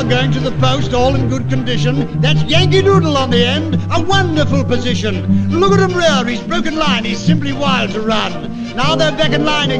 are going to the post, all in good condition. That's Yankee Doodle on the end, a wonderful position. Look at him rear, he's broken line, he's simply wild to run. Now they're back in line again.